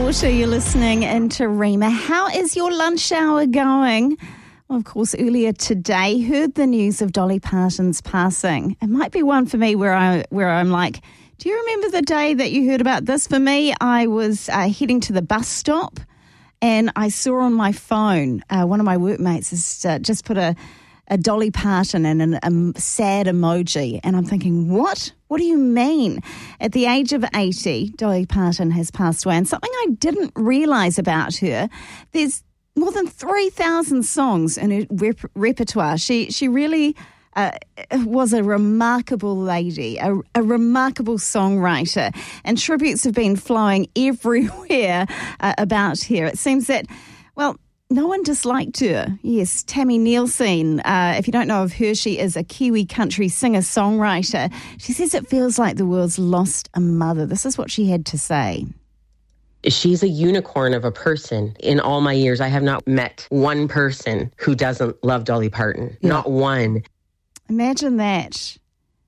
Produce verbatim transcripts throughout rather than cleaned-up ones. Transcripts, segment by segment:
Water, you're listening into Rima. How is your lunch hour going? Well, of course, earlier today, heard the news of Dolly Parton's passing. It might be one for me where, I, where I'm like, do you remember the day that you heard about this? For me, I was uh, heading to the bus stop and I saw on my phone, uh, one of my workmates has uh, just put a, a Dolly Parton and an, a sad emoji. And I'm thinking, what? What do you mean? At the age of eighty, Dolly Parton has passed away. And something I didn't realise about her, there's more than three thousand songs in her rep- repertoire. She she really uh, was a remarkable lady, a, a remarkable songwriter, and tributes have been flowing everywhere uh, about her. It seems that, well, no one disliked her. Yes, Tammy Nielsen, uh, if you don't know of her, she is a Kiwi country singer-songwriter. She says it feels like the world's lost a mother. This is what she had to say. She's a unicorn of a person. In all my years, I have not met one person who doesn't love Dolly Parton. Yeah. Not one. Imagine that.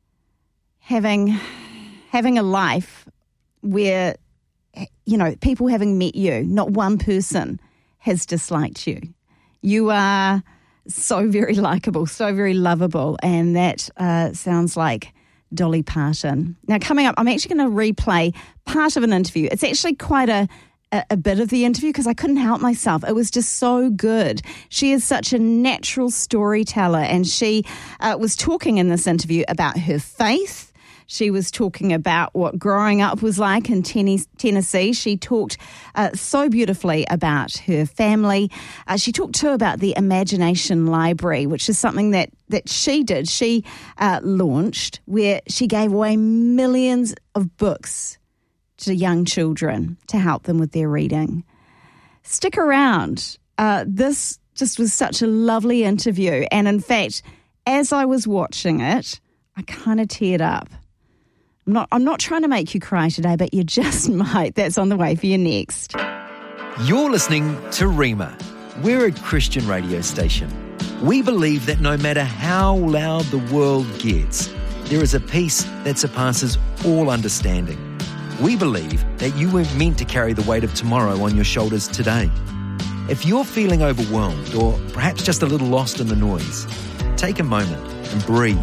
Having, having a life where, you know, people having met you, not one person has disliked you. You are so very likable, so very lovable, and that uh, sounds like Dolly Parton. Now, coming up, I'm actually going to replay part of an interview. It's actually quite a, a, a bit of the interview because I couldn't help myself. It was just so good. She is such a natural storyteller, and she uh, was talking in this interview about her faith. She was talking about what growing up was like in Tennessee. She talked uh, so beautifully about her family. Uh, she talked too about the Imagination Library, which is something that, that she did. She uh, launched where she gave away millions of books to young children to help them with their reading. Stick around. Uh, this just was such a lovely interview. And in fact, as I was watching it, I kind of teared up. I'm not, I'm not trying to make you cry today, but you just might. That's on the way for you next. You're listening to Rima. We're a Christian radio station. We believe that no matter how loud the world gets, there is a peace that surpasses all understanding. We believe that you weren't meant to carry the weight of tomorrow on your shoulders today. If you're feeling overwhelmed or perhaps just a little lost in the noise, take a moment and breathe.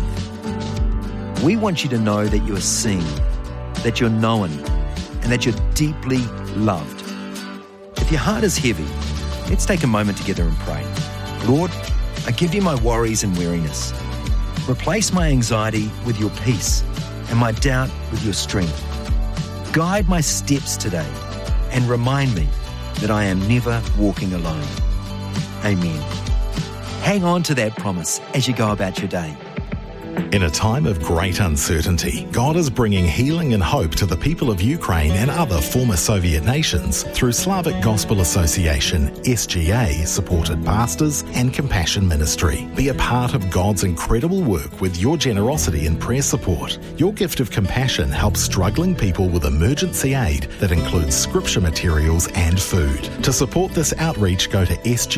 We want you to know that you are seen, that you're known, and that you're deeply loved. If your heart is heavy, let's take a moment together and pray. Lord, I give you my worries and weariness. Replace my anxiety with your peace and my doubt with your strength. Guide my steps today and remind me that I am never walking alone. Amen. Hang on to that promise as you go about your day. In a time of great uncertainty, God is bringing healing and hope to the people of Ukraine and other former Soviet nations through Slavic Gospel Association, S G A-supported pastors and compassion ministry. Be a part of God's incredible work with your generosity and prayer support. Your gift of compassion helps struggling people with emergency aid that includes scripture materials and food. To support this outreach, go to S G